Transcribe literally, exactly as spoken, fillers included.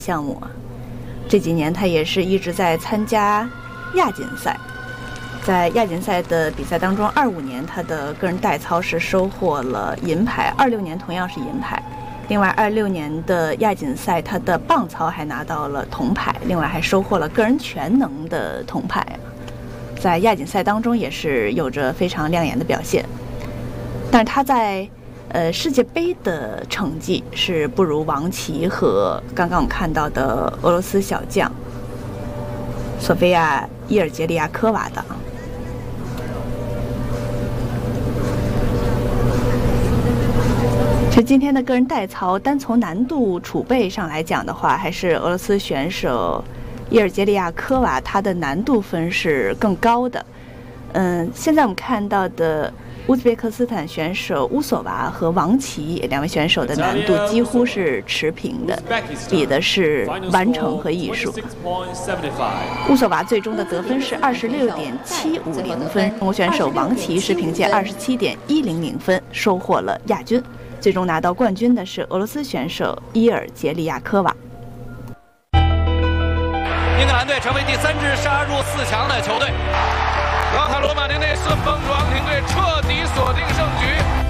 项目啊，这几年他也是一直在参加亚锦赛。在亚锦赛的比赛当中，二五年他的个人代操是收获了银牌，二六年同样是银牌。另外，二六年的亚锦赛他的棒操还拿到了铜牌，另外还收获了个人全能的铜牌。在亚锦赛当中也是有着非常亮眼的表现，但是他在呃世界杯的成绩是不如王琦和刚刚我们看到的俄罗斯小将索菲亚·伊尔杰利亚科娃的。其实今天的个人代操，单从难度储备上来讲的话，还是俄罗斯选手伊尔杰利亚科娃她的难度分是更高的。嗯，现在我们看到的乌兹别克斯坦选手乌索娃和王琦两位选手的难度几乎是持平的，比的是完成和艺术。乌索娃最终的得分是二十六点七五零分，中国选手王琦是凭借二十七点一零零分收获了亚军。最终拿到冠军的是俄罗斯选手伊尔杰利亚科娃。 英格兰队成为第三支杀入四强的球队。老塔罗马尼内顺风主昂艇队彻底锁定胜局。